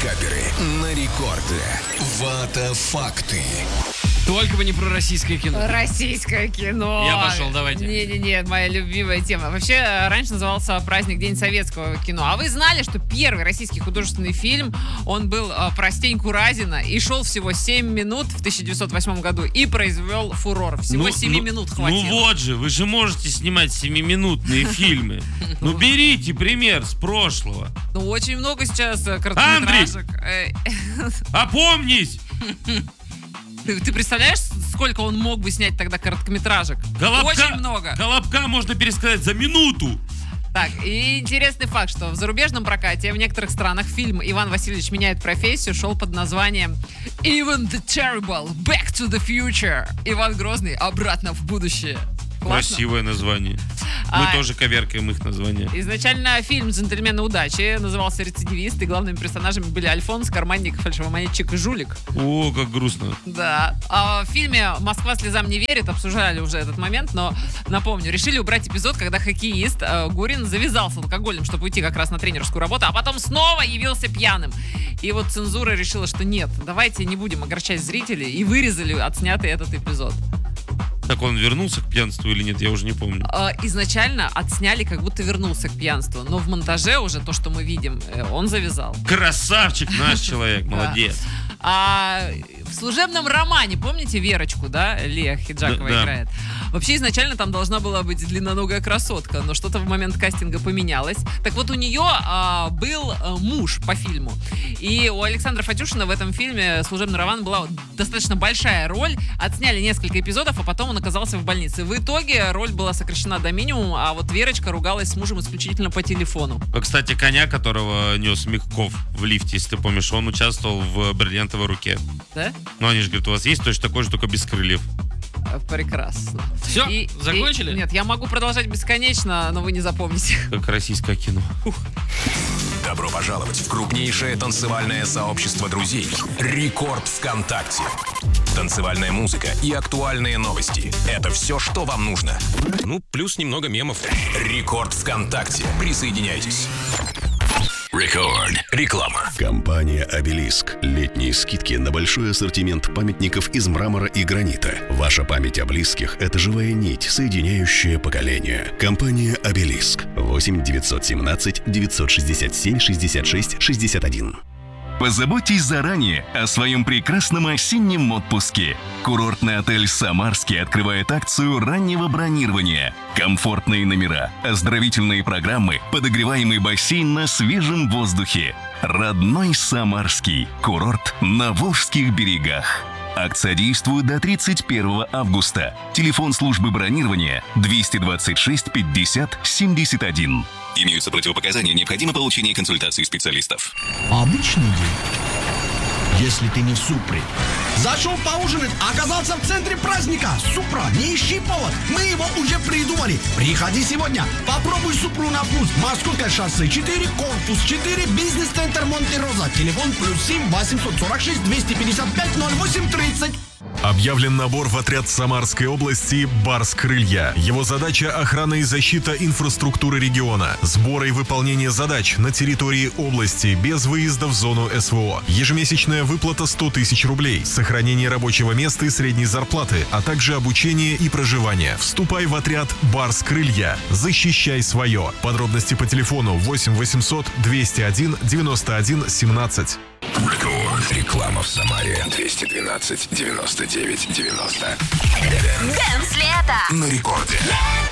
Каперы на рекорде. Вата факты. Только бы не про российское кино. Российское кино. Я пошел, давайте. Не-не-не, моя любимая тема. Вообще, раньше назывался праздник День советского кино. А вы знали, что первый российский художественный фильм, он был про Стеньку Разина и шел всего 7 минут в 1908 году и произвел фурор. Всего 7 минут хватило. Ну вот же, вы же можете снимать 7-минутные фильмы. Ну берите пример с прошлого. Ну очень много сейчас короткометражек. Опомнись! Ты представляешь, сколько он мог бы снять тогда короткометражек? Очень много. Колобка можно пересказать за минуту. Так, и интересный факт, что в зарубежном прокате в некоторых странах фильм «Иван Васильевич меняет профессию» шел под названием «Ivan the Terrible, Back to the Future». Иван Грозный обратно в будущее. Классно? Красивое название. Мы тоже коверкаем их название. Изначально фильм «Джентльмены удачи» назывался «Рецидивист», и главными персонажами были Альфонс, карманник, фальшивомонетчик и жулик. О, как грустно. Да. А в фильме «Москва слезам не верит» обсуждали уже этот момент, но напомню, решили убрать эпизод, когда хоккеист Гурин завязался алкоголем, чтобы уйти как раз на тренерскую работу, а потом снова явился пьяным. И вот цензура решила, что нет, давайте не будем огорчать зрителей, и вырезали отснятый этот эпизод. Так он вернулся к пьянству или нет, я уже не помню. Изначально отсняли, как будто вернулся к пьянству, но в монтаже уже то, что мы видим, он завязал. Красавчик наш человек, молодец. А в служебном романе, помните Верочку, да? Лия Хиджакова играет. Вообще изначально там должна была быть длинноногая красотка, но что-то в момент кастинга поменялось. Так вот у нее был муж по фильму. И у Александра Фатюшина в этом фильме «Служебный роман» была достаточно большая роль. Отсняли несколько эпизодов, а потом он оказался в больнице. В итоге роль была сокращена до минимума, а вот Верочка ругалась с мужем исключительно по телефону. Кстати, коня, которого нес Мягков в лифте, если ты помнишь, он участвовал в «Бриллиантовой руке». Да? Ну, они же говорят, у вас есть точно такой же, только без крыльев. Прекрасно. Все, закончили? Нет, я могу продолжать бесконечно, но вы не запомните. Как российское кино. Добро пожаловать в крупнейшее танцевальное сообщество друзей «Рекорд ВКонтакте». Танцевальная музыка и актуальные новости – это все, что вам нужно. Ну, плюс немного мемов. «Рекорд ВКонтакте». Присоединяйтесь. Рекорд. Реклама. Компания «Обелиск». Летние скидки на большой ассортимент памятников из мрамора и гранита. Ваша память о близких – это живая нить, соединяющая поколения. Компания «Обелиск». 8 917 967 66 61. Позаботьтесь заранее о своем прекрасном осеннем отпуске. Курортный отель «Самарский» открывает акцию раннего бронирования. Комфортные номера, оздоровительные программы, подогреваемый бассейн на свежем воздухе. Родной Самарский. Курорт на Волжских берегах. Акция действует до 31 августа. Телефон службы бронирования 226 50 71. Имеются противопоказания, необходимо получение консультации специалистов. Обычный день, если ты не в Супре. Зашел поужинать, а оказался в центре праздника. Супра, не ищи повод, мы его уже придумали. Приходи сегодня, попробуй Супру на вкус. Московское шоссе 4, корпус 4, бизнес-центр Монте-Роза. Телефон +7 846 255 08 30. Объявлен набор в отряд Самарской области «Барс Крылья». Его задача – охрана и защита инфраструктуры региона, сбор и выполнение задач на территории области без выезда в зону СВО. Ежемесячная выплата 100 тысяч рублей, сохранение рабочего места и средней зарплаты, а также обучение и проживание. Вступай в отряд «Барс Крылья». Защищай свое. Подробности по телефону 8 800 201 91 17. Рекорд. Реклама в Самаре 212 99 90. Дэнс лето На рекорде.